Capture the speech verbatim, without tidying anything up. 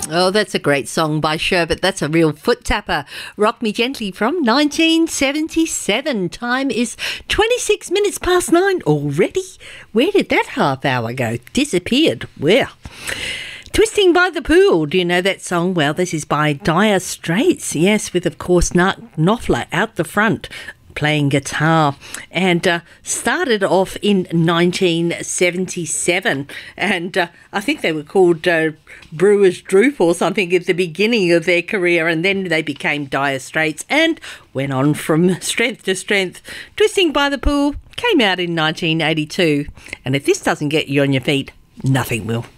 Oh, that's a great song by Sherbet. That's a real foot tapper. Rock Me Gently from nineteen seventy-seven. Time is twenty-six minutes past nine already. Where did that half hour go? Disappeared. Well, Twisting by the Pool. Do you know that song? Well, this is by Dire Straits. Yes, with, of course, Mark Knopfler out the front playing guitar, and uh, started off in nineteen seventy-seven, and uh, I think they were called uh, Brewers Droop or something at the beginning of their career, and then they became Dire Straits and went on from strength to strength. Twisting by the Pool came out in nineteen eighty-two, and if this doesn't get you on your feet, nothing will.